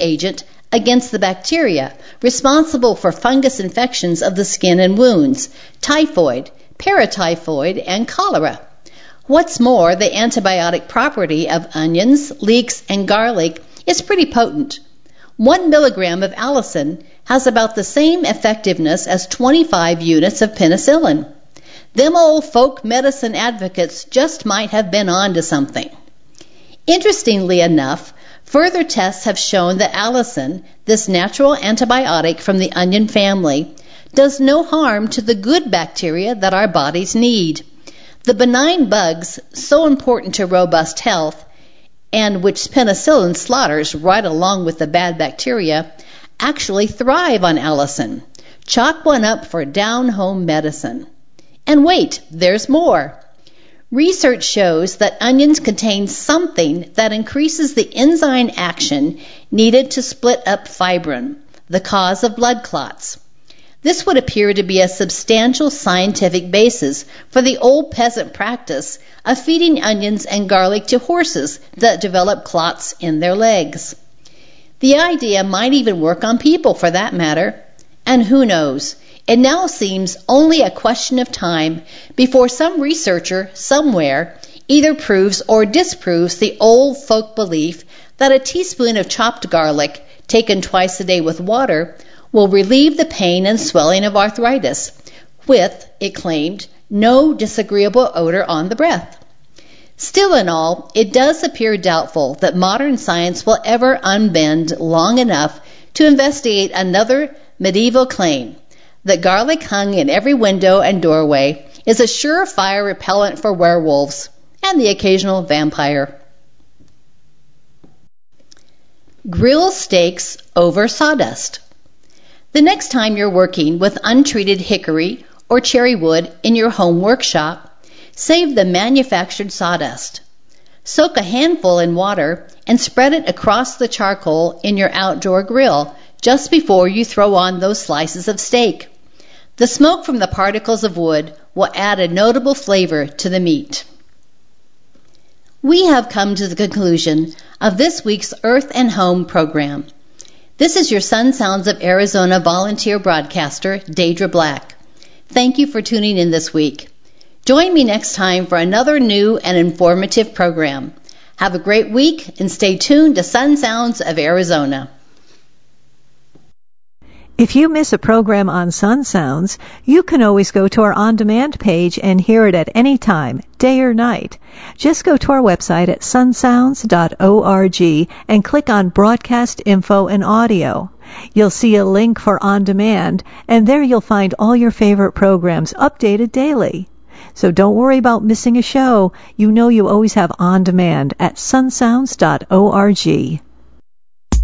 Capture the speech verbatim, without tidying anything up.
agent against the bacteria responsible for fungus infections of the skin and wounds, typhoid, paratyphoid, and cholera. What's more, the antibiotic property of onions, leeks, and garlic is pretty potent. One milligram of allicin has about the same effectiveness as twenty-five units of penicillin. Them old folk medicine advocates just might have been on to something. Interestingly enough, further tests have shown that allicin, this natural antibiotic from the onion family, does no harm to the good bacteria that our bodies need. The benign bugs, so important to robust health, and which penicillin slaughters right along with the bad bacteria, actually thrive on allicin. Chalk one up for down-home medicine. And wait, there's more. Research shows that onions contain something that increases the enzyme action needed to split up fibrin, the cause of blood clots. This would appear to be a substantial scientific basis for the old peasant practice of feeding onions and garlic to horses that develop clots in their legs. The idea might even work on people for that matter. And who knows, it now seems only a question of time before some researcher somewhere either proves or disproves the old folk belief that a teaspoon of chopped garlic taken twice a day with water will relieve the pain and swelling of arthritis, with, it claimed, no disagreeable odor on the breath. Still in all, it does appear doubtful that modern science will ever unbend long enough to investigate another medieval claim that garlic hung in every window and doorway is a surefire repellent for werewolves and the occasional vampire. Grill steaks over sawdust. The next time you're working with untreated hickory or cherry wood in your home workshop, save the manufactured sawdust. Soak a handful in water and spread it across the charcoal in your outdoor grill just before you throw on those slices of steak. The smoke from the particles of wood will add a notable flavor to the meat. We have come to the conclusion of this week's Earth and Home program. This is your Sun Sounds of Arizona volunteer broadcaster, Deidre Black. Thank you for tuning in this week. Join me next time for another new and informative program. Have a great week and stay tuned to Sun Sounds of Arizona. If you miss a program on Sun Sounds, you can always go to our on-demand page and hear it at any time, day or night. Just go to our website at sun sounds dot org and click on Broadcast Info and Audio. You'll see a link for On Demand, and there you'll find all your favorite programs updated daily. So don't worry about missing a show. You know you always have On Demand at sun sounds dot org.